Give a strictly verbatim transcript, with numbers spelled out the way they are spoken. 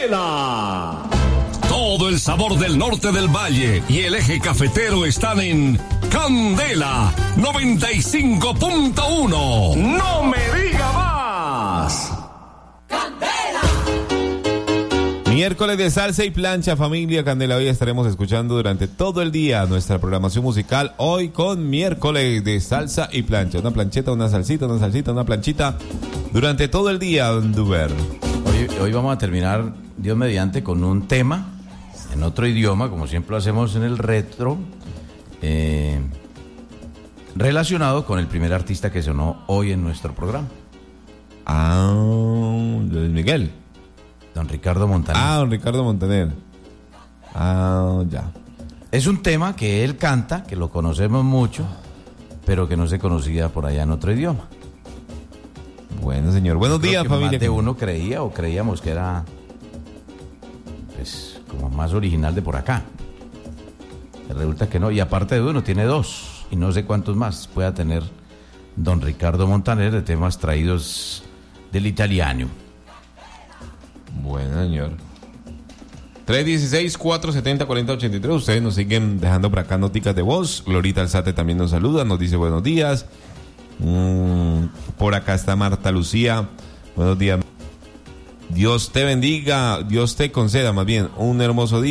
Candela. Todo el sabor del norte del valle y el eje cafetero están en Candela noventa y cinco punto uno. ¡No me diga más! ¡Candela! Miércoles de salsa y plancha, familia Candela. Hoy estaremos escuchando durante todo el día nuestra programación musical. Hoy con miércoles de salsa y plancha. Una plancheta, una salsita, una salsita, una planchita. Durante todo el día, Don Duber. Hoy, hoy vamos a terminar, Dios mediante, con un tema en otro idioma, como siempre lo hacemos en el retro, eh, relacionado con el primer artista que sonó hoy en nuestro programa. Ah, Luis Miguel. Don Ricardo Montaner. Ah, don Ricardo Montaner. Ah, ya. Es un tema que él canta, que lo conocemos mucho, pero que no se conocía por allá en otro idioma. Bueno, señor. Buenos Creo días, que familia. Más de uno creía o creíamos que era, pues, como más original de por acá. Resulta que no. Y aparte de uno, tiene dos. Y no sé cuántos más pueda tener don Ricardo Montaner de temas traídos del italiano. Bueno, señor. tres uno seis, cuatro siete cero, cuatro cero ocho tres. Ustedes nos siguen dejando por acá noticas de voz. Glorita Alzate también nos saluda, nos dice buenos días. Mm, por acá está Marta Lucía. Buenos días. Dios te bendiga, Dios te conceda más bien un hermoso día.